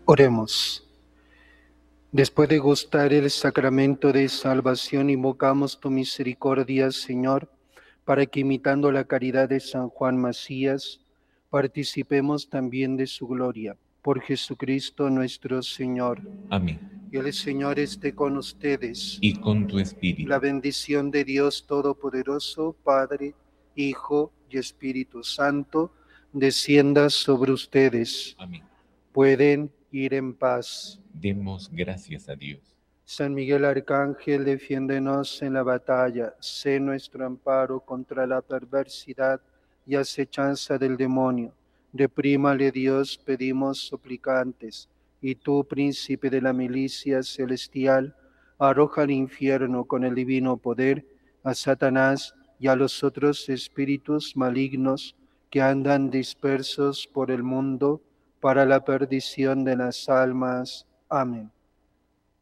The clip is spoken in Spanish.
Oremos. Después de gustar el sacramento de salvación, invocamos tu misericordia, Señor, para que imitando la caridad de San Juan Macías, participemos también de su gloria. Por Jesucristo nuestro Señor. Amén. Y el Señor esté con ustedes. Y con tu espíritu. La bendición de Dios Todopoderoso, Padre, Hijo y Espíritu Santo, descienda sobre ustedes. Amén. Pueden ir en paz. Demos gracias a Dios. San Miguel Arcángel, defiéndenos en la batalla, sé nuestro amparo contra la perversidad y acechanza del demonio. Reprímale Dios, pedimos suplicantes, y tú, príncipe de la milicia celestial, arroja al infierno con el divino poder a Satanás y a los otros espíritus malignos que andan dispersos por el mundo para la perdición de las almas. Amén.